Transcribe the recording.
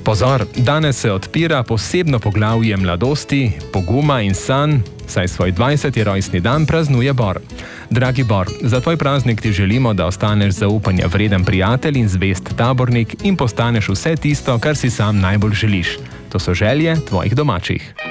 Pozor, danes se odpira posebno poglavje mladosti, poguma in sanj, saj svoj 20. rojstni dan praznuje Bor. Dragi Bor, za tvoj praznik ti želimo, da ostaneš zaupanja vreden prijatelj in zvest tabornik in postaneš vse tisto, kar si sam najbolj želiš. To so želje tvojih domačih.